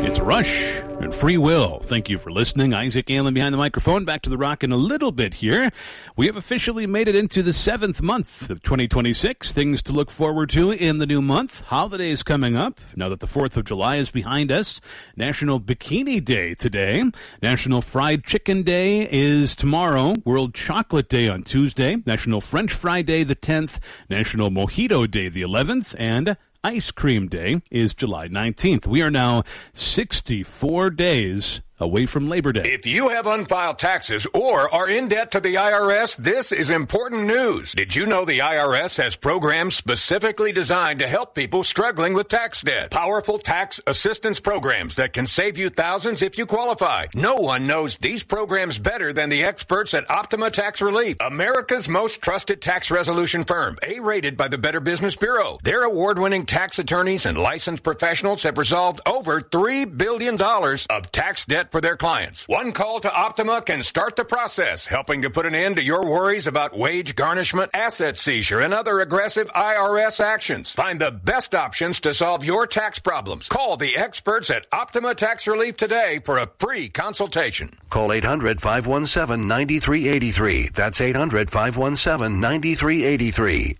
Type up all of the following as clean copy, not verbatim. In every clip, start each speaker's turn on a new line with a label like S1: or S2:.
S1: It's Rush and Free Will. Thank you for listening. Isaac Allen behind the microphone. Back to the rock in a little bit here. We have officially made it into the 7th month of 2026. Things to look forward to in the new month. Holidays coming up. Now that the 4th of July is behind us. National Bikini Day today. National Fried Chicken Day is tomorrow. World Chocolate Day on Tuesday. National French Fry Day the 10th. National Mojito Day the 11th. And Ice Cream Day is July 19th. We are now 64 days away from Labor Day.
S2: If you have unfiled taxes or are in debt to the IRS, this is important news. Did you know the IRS has programs specifically designed to help people struggling with tax debt? Powerful tax assistance programs that can save you thousands if you qualify. No one knows these programs better than the experts at Optima Tax Relief, America's most trusted tax resolution firm, A-rated by the Better Business Bureau. Their award-winning tax attorneys and licensed professionals have resolved over $3 billion of tax debt for their clients. One call to Optima can start the process, helping to put an end to your worries about wage garnishment, asset seizure, and other aggressive IRS actions. Find the best options to solve your tax problems. Call the experts at Optima Tax Relief today for a free consultation.
S3: Call 800-517-9383. That's 800-517-9383.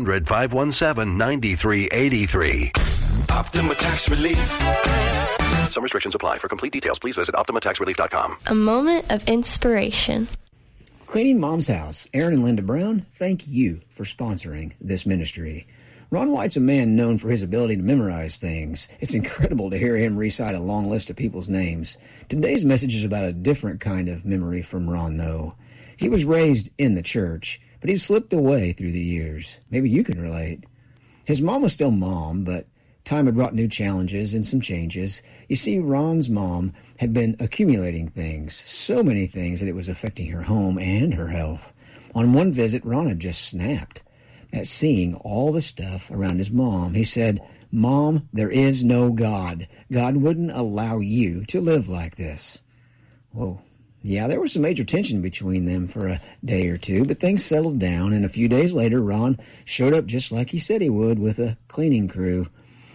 S3: 800-517-9383.
S4: Optima Tax Relief.
S3: Some restrictions apply. For complete details, please visit OptimaTaxRelief.com.
S5: A moment of inspiration.
S6: Cleaning Mom's House. Aaron and Linda Brown, thank you for sponsoring this ministry. Ron White's a man known for his ability to memorize things. It's incredible to hear him recite a long list of people's names. Today's message is about a different kind of memory from Ron, though. He was raised in the church, but he slipped away through the years. Maybe you can relate. His mom was still mom, but time had brought new challenges and some changes. You see, Ron's mom had been accumulating things, so many things that it was affecting her home and her health. On one visit, Ron had just snapped at seeing all the stuff around his mom. He said, "Mom, there is no God. God wouldn't allow you to live like this." Whoa. Yeah, there was some major tension between them for a day or two, but things settled down, and a few days later, Ron showed up just like he said he would with a cleaning crew.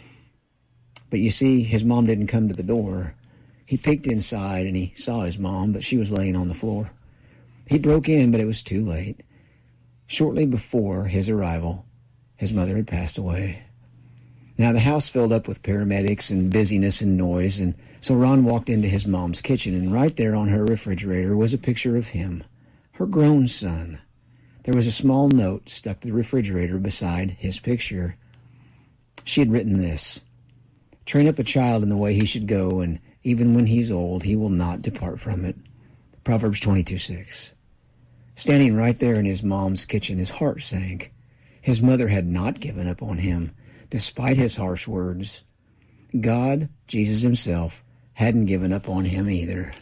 S6: But you see, his mom didn't come to the door. He peeked inside and he saw his mom, but she was laying on the floor. He broke in, but it was too late. Shortly before his arrival, his mother had passed away. Now the house filled up with paramedics and busyness and noise, and so Ron walked into his mom's kitchen, and right there on her refrigerator was a picture of him, her grown son. There was a small note stuck to the refrigerator beside his picture. She had written this: "Train up a child in the way he should go, and even when he's old, he will not depart from it." Proverbs 22:6. Standing right there in his mom's kitchen, his heart sank. His mother had not given up on him, despite his harsh words. God, Jesus himself, hadn't given up on him either.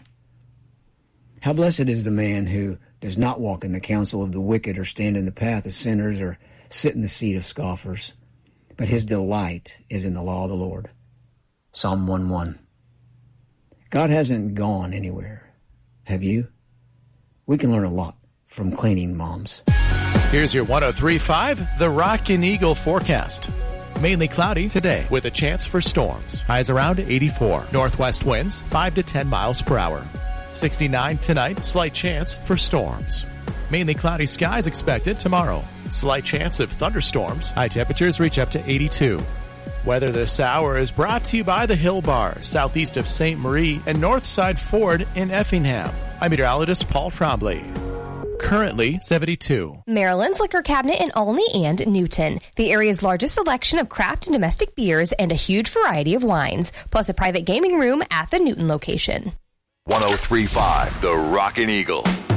S6: How blessed is the man who does not walk in the counsel of the wicked, or stand in the path of sinners, or sit in the seat of scoffers. But his delight is in the law of the Lord. Psalm 1:1. God hasn't gone anywhere. Have you? We can learn a lot from cleaning moms.
S7: Here's your 103.5 The Rock and Eagle forecast. Mainly cloudy today with a chance for storms. Highs around 84. Northwest winds 5 to 10 miles per hour. 69 tonight. Slight chance for storms. Mainly cloudy skies expected tomorrow. Slight chance of thunderstorms. High temperatures reach up to 82. Weather this hour is brought to you by the Hill Bar, southeast of St. Marie and Northside Ford in Effingham. I'm meteorologist Paul Trombley. Currently 72.
S8: Maryland's Liquor Cabinet in Olney and Newton. The area's largest selection of craft and domestic beers and a huge variety of wines, plus a private gaming room at the Newton location.
S4: 103.5 The Rockin' Eagle.